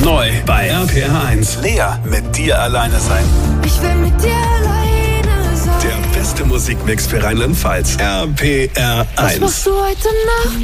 Neu bei RPR1. Lea mit dir alleine sein. Ich will mit dir alleine sein. Der beste Musikmix für Rheinland-Pfalz. RPR1. Was machst du heute Nacht?